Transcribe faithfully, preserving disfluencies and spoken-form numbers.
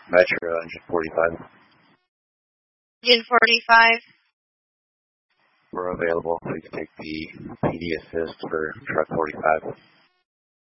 Metro, engine forty-five. Engine forty-five. We're available. Please take the P D assist for truck forty-five.